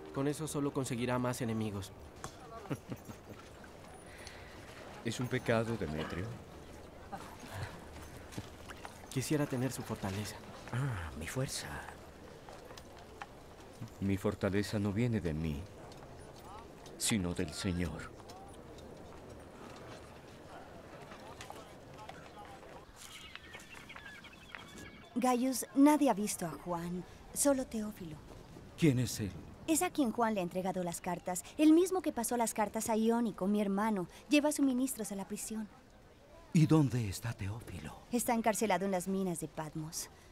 Con eso solo conseguirá más enemigos. ¿Es un pecado, Demetrio? Quisiera tener su fortaleza. Ah, mi fuerza. Mi fortaleza no viene de mí, sino del Señor. Gaius, nadie ha visto a Juan, solo Teófilo. ¿Quién es él? Es a quien Juan le ha entregado las cartas, el mismo que pasó las cartas a Iónico, mi hermano. Lleva suministros a la prisión. ¿Y dónde está Teófilo? Está encarcelado en las minas de Patmos.